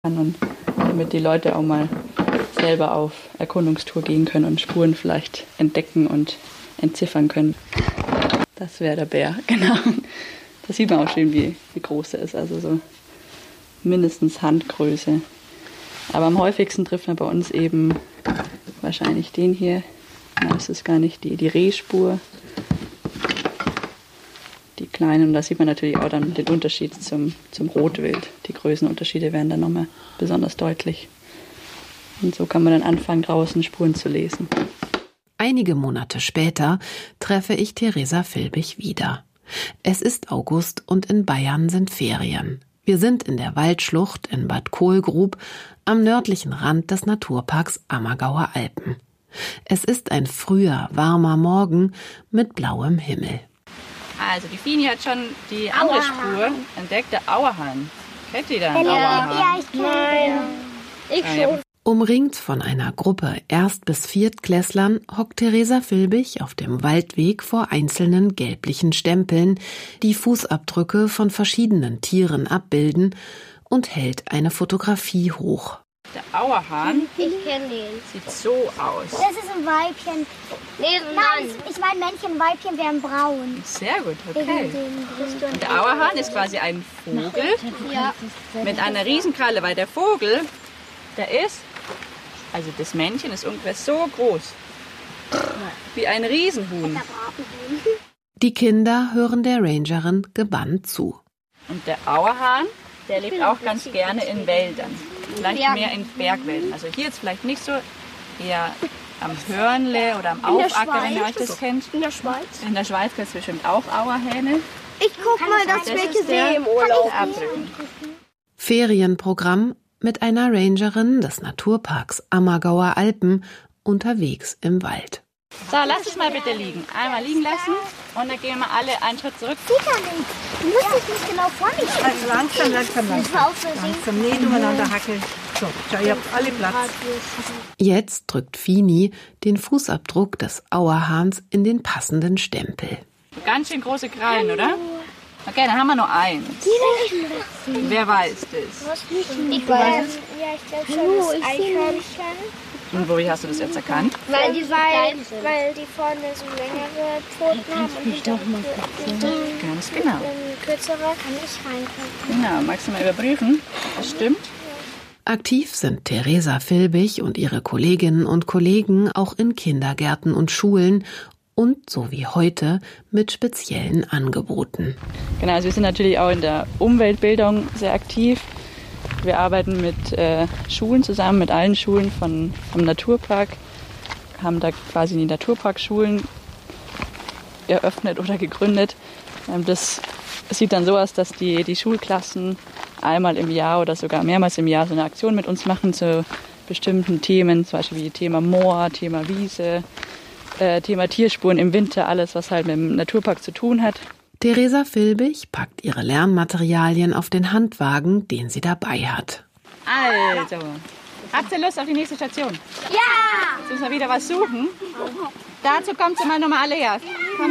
und damit die Leute auch mal selber auf Erkundungstour gehen können und Spuren vielleicht entdecken und entziffern können. Das wäre der Bär, genau. Da sieht man auch schön, wie groß er ist, also so mindestens Handgröße. Aber am häufigsten trifft man bei uns eben wahrscheinlich den hier. Nein, das ist gar nicht die Rehspur. Die kleinen, und da sieht man natürlich auch dann den Unterschied zum Rotwild. Die Größenunterschiede werden dann nochmal besonders deutlich. Und so kann man dann anfangen, draußen Spuren zu lesen. Einige Monate später treffe ich Theresa Filbig wieder. Es ist August und in Bayern sind Ferien. Wir sind in der Waldschlucht in Bad Kohlgrub am nördlichen Rand des Naturparks Ammergauer Alpen. Es ist ein früher, warmer Morgen mit blauem Himmel. Also die Fini hat schon die andere Spur entdeckt, der Auerhahn. Kennt ihr da einen Auerhahn? Ja, ich kenne den. Ich schon. Umringt von einer Gruppe Erst- bis Viertklässlern hockt Theresa Filbig auf dem Waldweg vor einzelnen gelblichen Stempeln, die Fußabdrücke von verschiedenen Tieren abbilden, und hält eine Fotografie hoch. Der Auerhahn Ich kenne den. sieht so aus. Das ist ein Weibchen. Nee, nein, ich meine Männchen und Weibchen wären braun. Sehr gut, Wegen okay. den Brüsten. Und der Auerhahn ist quasi ein Vogel Ja. mit einer Riesenkralle, weil der Vogel, also das Männchen ist ungefähr so groß, wie ein Riesenhuhn. Die Kinder hören der Rangerin gebannt zu. Und der Auerhahn, der lebt auch ganz gerne in Wäldern. Vielleicht mehr in Bergwäldern. Also hier jetzt vielleicht nicht so, eher am Hörnle oder am Aufacker, wenn ihr euch das kennt. In der Schweiz. In der Schweiz gibt es bestimmt auch Auerhähne. Ich guck mal, dass Das wir ist der sehe im Urlaub. Abdrücken. Ferienprogramm mit einer Rangerin des Naturparks Ammergauer Alpen unterwegs im Wald. So, lass es mal bitte liegen. Einmal liegen lassen und dann gehen wir alle einen Schritt zurück. Sieht er nicht. Du musst dich nicht genau vor mich stellen. Also langsam. Langsam, nicht umeinander hackeln. So, schau, ihr habt alle Platz. Jetzt drückt Fini den Fußabdruck des Auerhahns in den passenden Stempel. Ganz schön große Krallen, oder? Okay, dann haben wir nur eins. Wer weiß das? Ich weiß. Ja, ich glaube schon, das Eichhörnchen. Und woher hast du das jetzt erkannt? Weil die vorne so längere Pfoten haben und hinter Ganz genau. kürzere kann ich reingucken. Genau, magst du mal überprüfen? Das stimmt. Aktiv sind Theresa Filbig und ihre Kolleginnen und Kollegen auch in Kindergärten und Schulen und, so wie heute, mit speziellen Angeboten. Genau, also wir sind natürlich auch in der Umweltbildung sehr aktiv. Wir arbeiten mit Schulen zusammen, mit allen Schulen vom Naturpark. Haben da quasi die Naturparkschulen eröffnet oder gegründet. Das sieht dann so aus, dass die Schulklassen einmal im Jahr oder sogar mehrmals im Jahr so eine Aktion mit uns machen zu bestimmten Themen, zum Beispiel wie Thema Moor, Thema Wiese, Thema Tierspuren im Winter, alles, was halt mit dem Naturpark zu tun hat. Theresa Filbig packt ihre Lernmaterialien auf den Handwagen, den sie dabei hat. Also, habt ihr Lust auf die nächste Station? Ja! Jetzt müssen wir wieder was suchen. Dazu kommt sie mal nochmal alle her.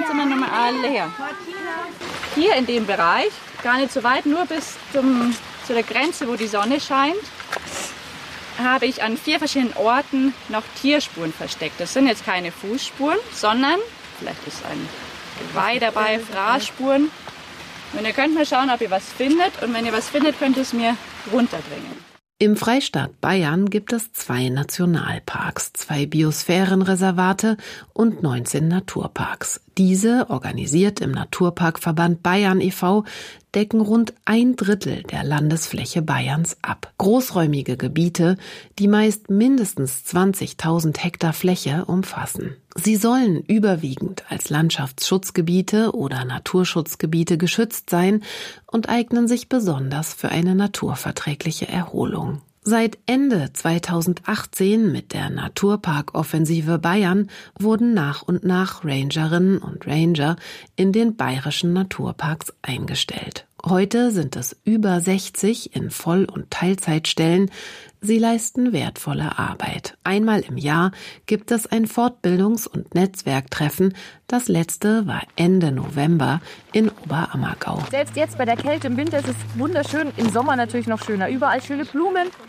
Hier in dem Bereich, gar nicht so weit, nur bis zu der Grenze, wo die Sonne scheint, habe ich an 4 verschiedenen Orten noch Tierspuren versteckt. Das sind jetzt keine Fußspuren, sondern, vielleicht ist ein Geweih dabei, Fraßspuren. Und ihr könnt mal schauen, ob ihr was findet. Und wenn ihr was findet, könnt ihr es mir runterbringen. Im Freistaat Bayern gibt es 2 Nationalparks, 2 Biosphärenreservate und 19 Naturparks. Diese, organisiert im Naturparkverband Bayern e.V., decken rund 1/3 der Landesfläche Bayerns ab. Großräumige Gebiete, die meist mindestens 20.000 Hektar Fläche umfassen. Sie sollen überwiegend als Landschaftsschutzgebiete oder Naturschutzgebiete geschützt sein und eignen sich besonders für eine naturverträgliche Erholung. Seit Ende 2018 mit der Naturpark-Offensive Bayern wurden nach und nach Rangerinnen und Ranger in den bayerischen Naturparks eingestellt. Heute sind es über 60 in Voll- und Teilzeitstellen. Sie leisten wertvolle Arbeit. Einmal im Jahr gibt es ein Fortbildungs- und Netzwerktreffen. Das letzte war Ende November in Oberammergau. Selbst jetzt bei der Kälte im Winter ist es wunderschön, im Sommer natürlich noch schöner. Überall schöne Blumen,